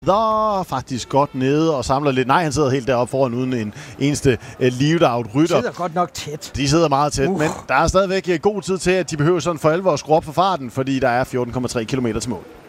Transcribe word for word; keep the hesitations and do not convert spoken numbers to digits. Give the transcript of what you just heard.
Der faktisk godt nede og samler lidt. Nej, han sidder helt deroppe foran uden en eneste uh, lead-out-rytter. De sidder godt nok tæt. De sidder meget tæt, uh. men der er stadigvæk god tid til, at de behøver sådan for alvor at skrue op for farten, fordi der er fjorten komma tre kilometer til mål.